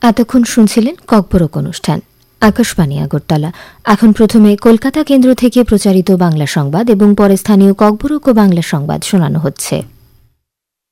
এতক্ষণ শুনছিলেন ককবরক অনুষ্ঠান। আকাশবাণী আগরতলা। এখন প্রথমে কলকাতা কেন্দ্র থেকে প্রচারিত বাংলা সংবাদ এবং পরে স্থানীয় ককবরক ও বাংলা সংবাদ শোনানো হচ্ছে।